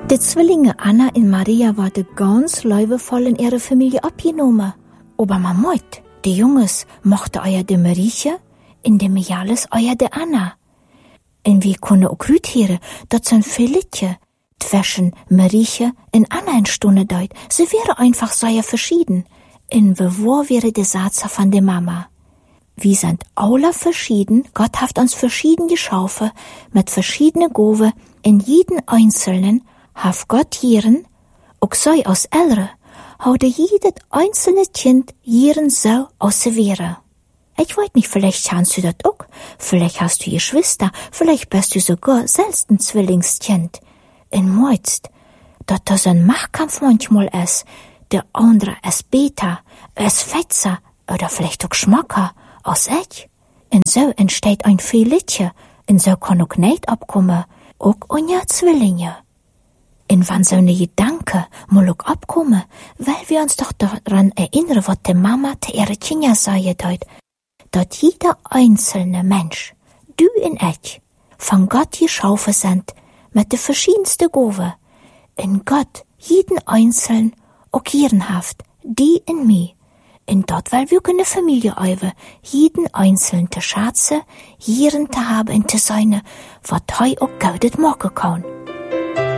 Die Zwillinge Anna und Maria waren ganz liebevoll in ihre Familie abgenommen. Aber man meint, die Jungs mochten euer de Marieche, in dem Michaelis euer de Anna. Und wir können auch hören, dass so ein Liedchen zwischen Marieche und Anna entstanden deut. Sie wären einfach sehr verschieden. In wo wäre der Satz von der Mama? Wir sind alle verschieden, Gott hat uns verschieden geschaffen, mit verschiedenen Gaben, in jeden Einzelnen hat Gott Jieren, auch sei aus Ältere, haude jedes einzelne Kind Jieren so aus der Wehre. Ich weiß nicht, vielleicht kannst du das auch, vielleicht hast du Geschwister, vielleicht bist du sogar selbst ein Zwillingskind. Und meinst, dass das ein Machtkampf manchmal ist, der andere ist besser, ist fetzer oder vielleicht auch schmacker als ich. Und so entsteht ein Liedchen, und so kann auch nicht abkommen, auch unser Zwillinge. Und wenn so eine Gedanke mal auch abkommen, weil wir uns doch daran erinnern, was die Mama zu ihrer Kinder sagt, dass jeder einzelne Mensch, du und ich, von Gott geschaffen sind, mit den verschiedensten Gaben. Und Gott jeden Einzelnen auch ehrenhaft, die in mir. Und dort, weil wir eine Familie eiwe, jeden Einzelnen zu schätzen, jeden zu haben und zu sein, was heu auch Gott machen kann.